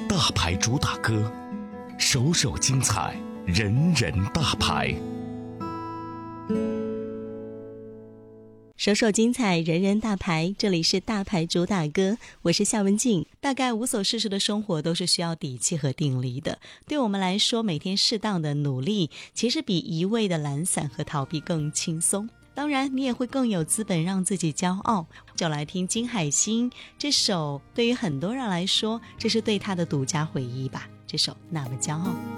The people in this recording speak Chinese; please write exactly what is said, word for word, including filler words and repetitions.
大牌主打歌，首首精彩，人人大牌。 首首精彩，人人大牌，这里是大牌主打歌，我是夏文静。大概无所事事的生活都是需要底气和定力的，对我们来说，每天适当的努力其实比一味的懒散和逃避更轻松，当然你也会更有资本让自己骄傲。就来听金海心这首，对于很多人来说这是对他的独家回忆吧，这首那么骄傲。